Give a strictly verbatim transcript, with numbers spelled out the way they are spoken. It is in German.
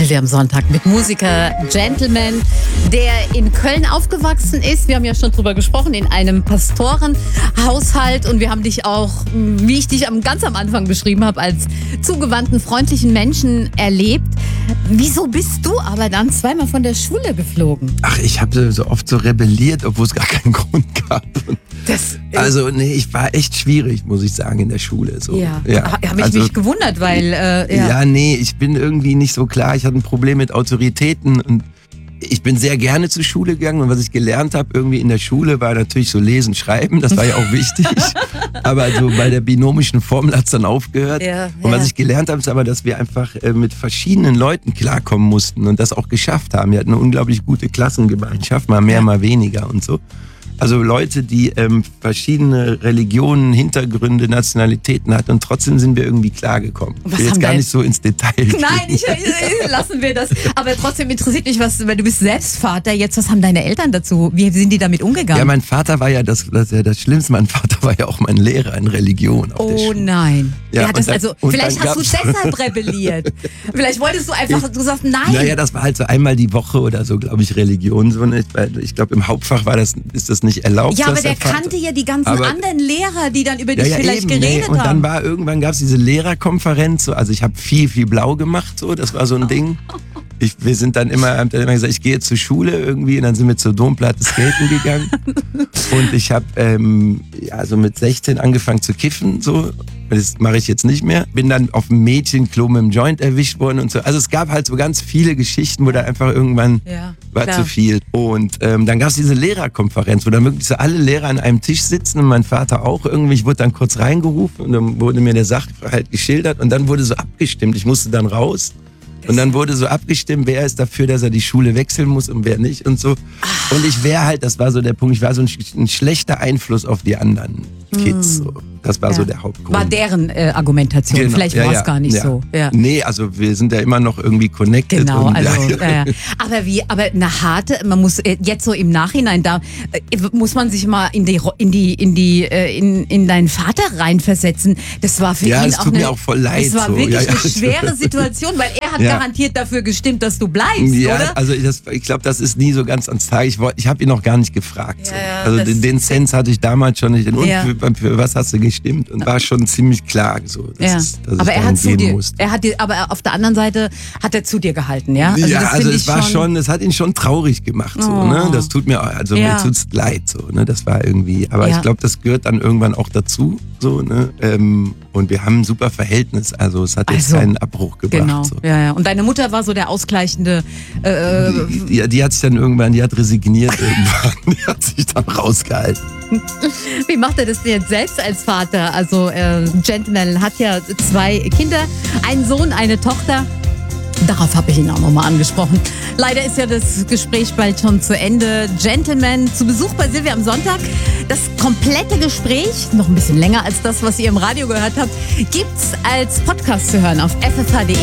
Silvia am Sonntag mit Musiker Gentleman, der in Köln aufgewachsen ist. Wir haben ja schon drüber gesprochen, in einem Pastorenhaushalt. Und wir haben dich auch, wie ich dich am, ganz am Anfang beschrieben habe, als zugewandten, freundlichen Menschen erlebt. Wieso bist du aber dann zweimal von der Schule geflogen? Ach, ich habe so oft so rebelliert, obwohl es gar keinen Grund gab. Das, äh also nee, ich war echt schwierig, muss ich sagen, in der Schule. So. Ja, ja. habe ich also, mich gewundert, weil... Äh, ja. ja, nee, ich bin irgendwie nicht so klar. Ich hatte ein Problem mit Autoritäten und ich bin sehr gerne zur Schule gegangen und was ich gelernt habe irgendwie in der Schule war natürlich so Lesen, Schreiben, das war ja auch wichtig. Aber so bei der binomischen Formel hat es dann aufgehört. Ja, und was ja. ich gelernt habe, ist aber, dass wir einfach äh, mit verschiedenen Leuten klarkommen mussten und das auch geschafft haben. Wir hatten eine unglaublich gute Klassengemeinschaft, mal mehr, mal weniger und so. Also Leute, die ähm, verschiedene Religionen, Hintergründe, Nationalitäten hatten und trotzdem sind wir irgendwie klargekommen. Ich will jetzt gar nicht so ins Detail gehen. Nein, ich, lassen wir das. Aber trotzdem interessiert mich, was, weil du bist selbst Vater jetzt, was haben deine Eltern dazu? Wie sind die damit umgegangen? Ja, mein Vater war ja das, das, ja das Schlimmste. Mein Vater war ja auch mein Lehrer in Religion. Auf der oh Schule. Nein. Ja, ja, das dann, also, vielleicht hast du deshalb rebelliert. Vielleicht wolltest du einfach, du sagst nein. Naja, das war halt so einmal die Woche oder so, glaube ich, Religion. So, ne? Ich glaube, im Hauptfach war das, ist das nicht erlaubt. Ja, aber der, der Vater. kannte ja die ganzen aber, anderen Lehrer, die dann über dich ja, ja, vielleicht eben, geredet nee. Und haben. dann war irgendwann, gab es diese Lehrerkonferenz. So, also ich habe viel, viel blau gemacht. So, das war so ein Ding. Ich, wir sind dann immer, haben dann immer gesagt, ich gehe jetzt zur Schule irgendwie und dann sind wir zur Domplatte skaten gegangen. Und ich habe ähm, ja, so mit sechzehn angefangen zu kiffen, so. Das mache ich jetzt nicht mehr. Bin dann auf dem Mädchenklo mit dem Joint erwischt worden und so. Also es gab halt so ganz viele Geschichten, wo da einfach irgendwann ja, war klar. zu viel. Und ähm, dann gab es diese Lehrerkonferenz, wo dann wirklich so alle Lehrer an einem Tisch sitzen und mein Vater auch irgendwie. Ich wurde dann kurz reingerufen und dann wurde mir der Sachverhalt geschildert und dann wurde so abgestimmt. Ich musste dann raus. Und dann wurde so abgestimmt, wer ist dafür, dass er die Schule wechseln muss und wer nicht und so. Ach. Und ich wäre halt, das war so der Punkt, ich war so ein, ein schlechter Einfluss auf die anderen Kids. So. Das war ja. so der Hauptgrund. War deren äh, Argumentation, genau. vielleicht ja, war es ja. gar nicht ja. so. Ja. Nee, also wir sind ja immer noch irgendwie connected. Genau, und, also, ja. ja, ja. Aber wie, aber eine harte, man muss äh, jetzt so im Nachhinein, da äh, muss man sich mal in die, in die, in die, äh, in, in deinen Vater reinversetzen. Das war für ja, ihn es auch tut eine, mir auch voll leid. das war so. wirklich ja, ja. eine schwere Situation, weil er hat ja. garantiert dafür gestimmt, dass du bleibst, ja, oder? also das, ich glaube, das ist nie so ganz ans Tage. Ich, wollt, ich habe ihn noch gar nicht gefragt. So. Ja, ja, also den, den Sense hatte ich damals schon nicht. Und ja. für, für was hast du gestimmt? Und war schon ziemlich klar, so, dass ja. es, dass aber ich er hat zu dir, musste. er hat dir, aber auf der anderen Seite hat er zu dir gehalten, ja? Also ja, das also ich es war schon, schon, es hat ihn schon traurig gemacht, so, oh. ne? Das tut mir, also ja. mir tut's leid, so, ne? Das war irgendwie, aber ja. ich glaube, das gehört dann irgendwann auch dazu, so, ne? Ähm, und wir haben ein super Verhältnis, also es hat jetzt also, keinen Abbruch gebracht. Genau, so. ja, ja. Und deine Mutter war so der ausgleichende. Äh, die, die, die hat sich dann irgendwann, die hat resigniert irgendwann, die hat sich dann rausgehalten. Wie macht er das denn jetzt selbst als Vater? Also äh, Gentleman hat ja zwei Kinder, einen Sohn, eine Tochter. Darauf habe ich ihn auch nochmal angesprochen. Leider ist ja das Gespräch bald schon zu Ende. Gentleman zu Besuch bei Silvia am Sonntag. Das komplette Gespräch, noch ein bisschen länger als das, was ihr im Radio gehört habt, gibt's als Podcast zu hören auf f f h punkt d e.